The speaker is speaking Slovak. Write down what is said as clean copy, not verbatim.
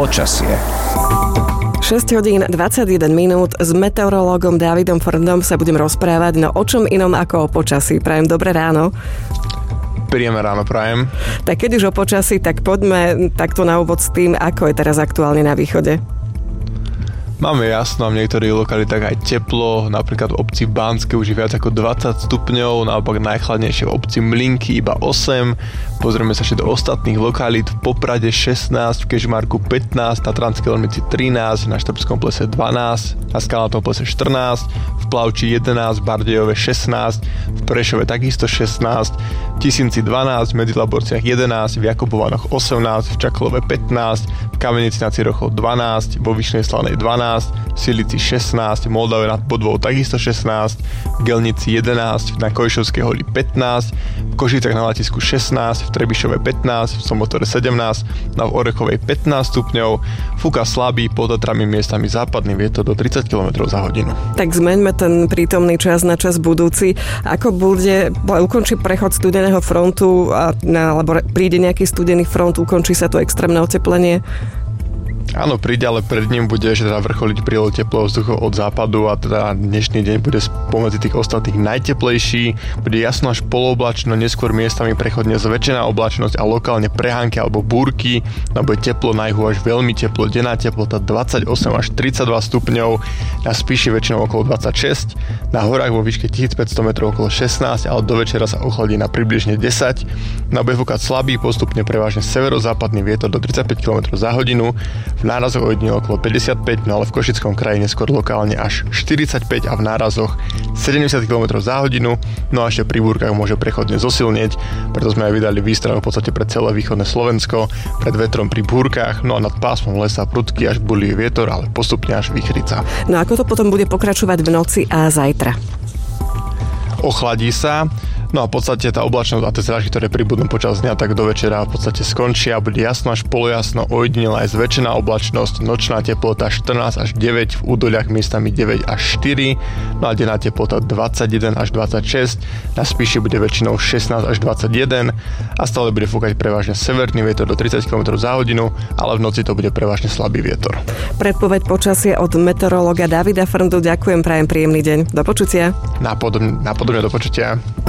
Počasie. 6 hodín 21 minút s meteorológom Dávidom Frndom sa budem rozprávať, no o čom inom ako o počasí. Prajem dobré ráno. Príjemné ráno prajem. Tak keď už o počasí, tak poďme takto na úvod s tým, ako je teraz aktuálne na východe. Máme jasno a v niektorých lokalitách aj teplo, napríklad v obci Banské už je viac ako 20 stupňov, naopak najchladnejšie v obci Mlynky iba 8. Pozrieme sa ešte do ostatných lokalít, v Poprade 16, v Kežmarku 15, na Transkej Lomnici 13, na Štrbskom plese 12, na Skalnatom plese 14, v Plavči 11, v Bardejove 16, v Prešove takisto 16, v Tisínci 12, v Medzilaborciach 11, v Jakubovanoch 18, v Čaklove 15, v Kamenici nad Cirochou 12, vo Vyšnej Slanej 12, v Silici 16, v Moldave nad Podvou takisto 16, v Gelnici 11, na Kojšovskej holi 15, v Košicach na Latisku 16, v Trebišove 15, v Somotore 17, na Orechovej 15 stupňov, fúka slabý, pod Tatrami miestami západný vietor do 30 km za hodinu. Tak zmeňme ten prítomný čas na čas budúci. Ako ukončí prechod studeného frontu alebo príde nejaký studený front, ukončí sa to extrémne oteplenie? Áno, príde, ale pred ním bude ešte teda vrcholiť prílev teplého vzduchu od západu a teda dnešný deň bude spomedzi tých ostatných najteplejší. Bude jasno až polooblačno, neskôr miestami prechodne zväčšená oblačnosť a lokálne prehánky alebo búrky. No bude teplo na juhu až veľmi teplo, denná teplota 28 až 32 stupňov, na Spíši väčšinou okolo 26, na horách vo výške 1500 metrov okolo 16, ale do večera sa ochladí na približne 10. No bude fúkať slabý, postupne prevažne severozápadný vietor do 35 km za hodinu. V nárazoch ojedinelo okolo 55, no ale v Košickom kraji neskôr lokálne až 45 a v nárazoch 70 km za hodinu, no a ešte pri búrkach môže prechodne zosilnieť, preto sme aj vydali výstrah v podstate pre celé východné Slovensko, pred vetrom pri búrkach, no a nad pásmom lesa prudký až burlivý vietor, ale postupne až výchrica. No ako to potom bude pokračovať v noci a zajtra? Ochladí sa. No a v podstate tá oblačnosť a tie zrážky, ktoré pribudnú počas dňa, tak do večera v podstate skončia. Bude jasno až polojasno, ojedinelá aj zväčšená oblačnosť, nočná teplota 14 až 9, v údoliach miestami 9 až 4, no a denná teplota 21 až 26, na Spíši bude väčšinou 16 až 21 a stále bude fúkať prevažne severný vietor do 30 km za hodinu, ale v noci to bude prevažne slabý vietor. Predpoveď počasie od meteorológa Davida Frndu. Ďakujem, prajem príjemný deň. Do počutia. Napodobne do počutia.